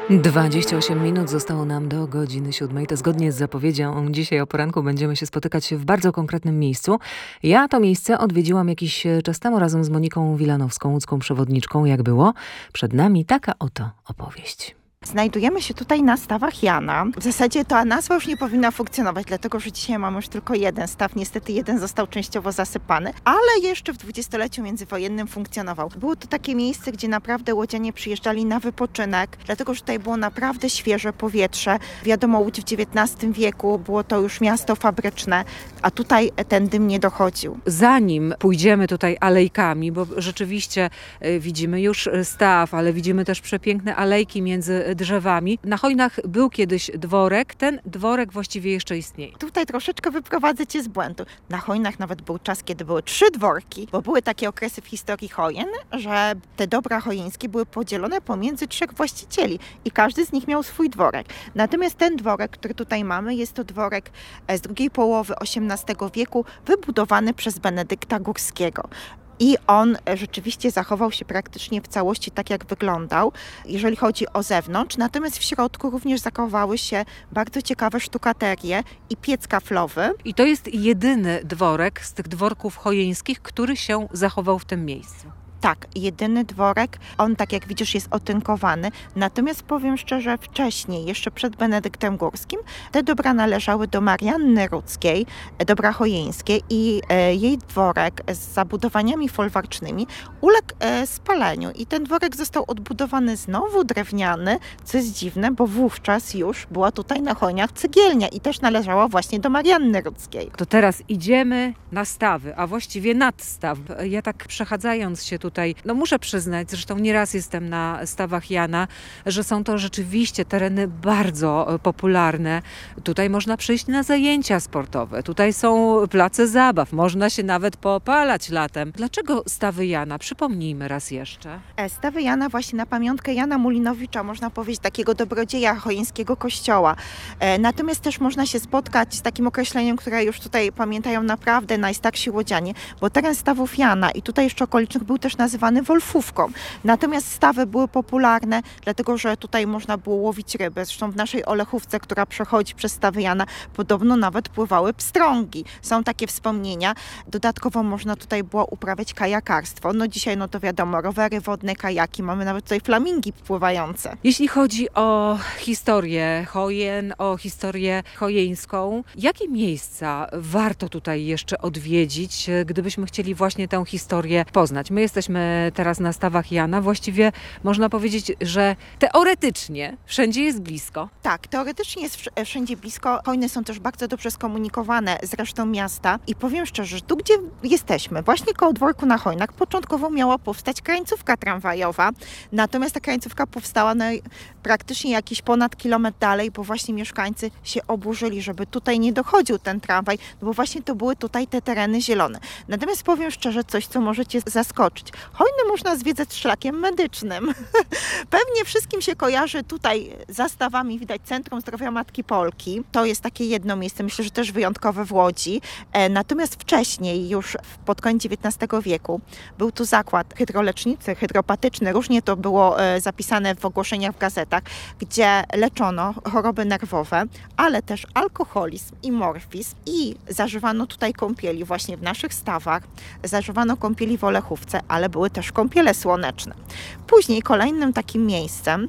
28 minut zostało nam do godziny 7. To zgodnie z zapowiedzią dzisiaj o poranku będziemy się spotykać w bardzo konkretnym miejscu. Ja to miejsce odwiedziłam jakiś czas temu razem z Moniką Wilanowską, łódzką przewodniczką. Jak było? Przed nami taka oto opowieść. Znajdujemy się tutaj na stawach Jana. W zasadzie ta nazwa już nie powinna funkcjonować, dlatego że dzisiaj mamy już tylko jeden staw. Niestety jeden został częściowo zasypany, ale jeszcze w dwudziestoleciu międzywojennym funkcjonował. Było to takie miejsce, gdzie naprawdę łodzianie przyjeżdżali na wypoczynek, dlatego że tutaj było naprawdę świeże powietrze. Wiadomo, Łódź w XIX wieku było to już miasto fabryczne, a tutaj ten dym nie dochodził. Zanim pójdziemy tutaj alejkami, bo rzeczywiście widzimy już staw, ale widzimy też przepiękne alejki między drzewami. Na Chojnach był kiedyś dworek, ten dworek właściwie jeszcze istnieje. Tutaj troszeczkę wyprowadzę cię z błędu. Na Chojnach nawet był czas, kiedy były 3 dworki, bo były takie okresy w historii Chojen, że te dobra chojeńskie były podzielone pomiędzy 3 właścicieli i każdy z nich miał swój dworek. Natomiast ten dworek, który tutaj mamy, jest to dworek z drugiej połowy XVIII wieku, wybudowany przez Benedykta Górskiego. I on rzeczywiście zachował się praktycznie w całości tak, jak wyglądał, jeżeli chodzi o zewnątrz. Natomiast w środku również zachowały się bardzo ciekawe sztukaterie i piec kaflowy. I to jest jedyny dworek z tych dworków chojeńskich, który się zachował w tym miejscu. Tak, jedyny dworek, on tak jak widzisz jest otynkowany, natomiast powiem szczerze, wcześniej, jeszcze przed Benedyktem Górskim, te dobra należały do Marianny Rudzkiej, dobra chojeńskie i jej dworek z zabudowaniami folwarcznymi uległ spaleniu i ten dworek został odbudowany znowu drewniany, co jest dziwne, bo wówczas już była tutaj na Chojniach cegielnia i też należała właśnie do Marianny Rudzkiej. To teraz idziemy na stawy, a właściwie nad staw. Ja tak przechadzając się tutaj, muszę przyznać, zresztą nieraz jestem na stawach Jana, że są to rzeczywiście tereny bardzo popularne. Tutaj można przyjść na zajęcia sportowe, tutaj są place zabaw, można się nawet poopalać latem. Dlaczego stawy Jana? Przypomnijmy raz jeszcze. Stawy Jana właśnie na pamiątkę Jana Mulinowicza, można powiedzieć takiego dobrodzieja chojeńskiego kościoła. Natomiast też można się spotkać z takim określeniem, które już tutaj pamiętają naprawdę najstarsi łodzianie, bo teren stawów Jana i tutaj jeszcze okolicznych był też nazywany Wolfówką. Natomiast stawy były popularne, dlatego że tutaj można było łowić ryby. Zresztą w naszej Olechówce, która przechodzi przez stawy Jana, podobno nawet pływały pstrągi. Są takie wspomnienia. Dodatkowo można tutaj było uprawiać kajakarstwo. Dzisiaj to wiadomo, rowery wodne, kajaki. Mamy nawet tutaj flamingi pływające. Jeśli chodzi o historię Chojen, o historię chojeńską, jakie miejsca warto tutaj jeszcze odwiedzić, gdybyśmy chcieli właśnie tę historię poznać? My jesteśmy teraz na stawach Jana. Właściwie można powiedzieć, że teoretycznie wszędzie jest blisko. Tak, teoretycznie jest wszędzie blisko. Chojny są też bardzo dobrze skomunikowane z resztą miasta i powiem szczerze, że tu gdzie jesteśmy, właśnie koło dworku na Chojnach, początkowo miała powstać krańcówka tramwajowa, natomiast ta krańcówka powstała praktycznie jakiś ponad kilometr dalej, bo właśnie mieszkańcy się oburzyli, żeby tutaj nie dochodził ten tramwaj, bo właśnie to były tutaj te tereny zielone. Natomiast powiem szczerze, coś, co możecie zaskoczyć. Chojny można zwiedzać szlakiem medycznym. Pewnie wszystkim się kojarzy tutaj za stawami, widać Centrum Zdrowia Matki Polki. To jest takie jedno miejsce, myślę, że też wyjątkowe w Łodzi. Natomiast wcześniej, już pod koniec XIX wieku, był tu zakład hydroleczniczy, hydropatyczny. Różnie to było zapisane w ogłoszeniach w gazetach, gdzie leczono choroby nerwowe, ale też alkoholizm i morfizm i zażywano tutaj kąpieli właśnie w naszych stawach. Zażywano kąpieli w Olechówce, ale były też kąpiele słoneczne. Później kolejnym takim miejscem,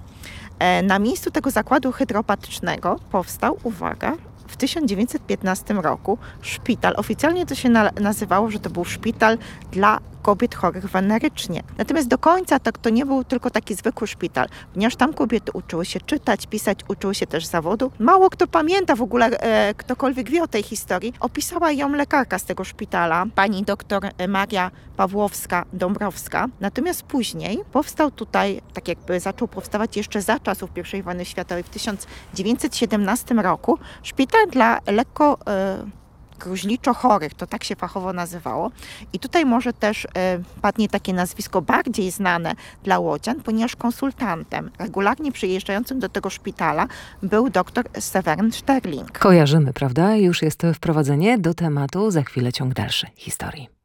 na miejscu tego zakładu hydropatycznego powstał, uwaga, w 1915 roku szpital. Oficjalnie to się nazywało, że to był szpital dla kobiet chorych wenerycznie. Natomiast do końca to nie był tylko taki zwykły szpital, ponieważ tam kobiety uczyły się czytać, pisać, uczyły się też zawodu. Mało kto pamięta w ogóle, ktokolwiek wie o tej historii. Opisała ją lekarka z tego szpitala, pani doktor Maria Pawłowska-Dąbrowska. Natomiast później powstał tutaj, tak jakby zaczął powstawać jeszcze za czasów I wojny światowej w 1917 roku, szpital dla lekko gruźliczo chorych, to tak się fachowo nazywało. I tutaj może też padnie takie nazwisko bardziej znane dla łodzian, ponieważ konsultantem regularnie przyjeżdżającym do tego szpitala był dr Seweryn Sterling. Kojarzymy, prawda? Już jest wprowadzenie do tematu, za chwilę ciąg dalszy historii.